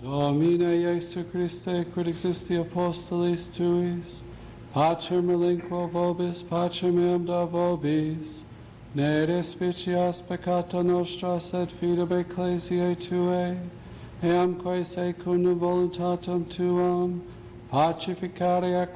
Domine Iesu Christe, quid existi apostolis tuis, Pater melinquo vobis, Pater meum da vobis, ne despicias peccata nostra, sed fidem ecclesiae Tuae, eamque secundum voluntatem Tuam, pacificare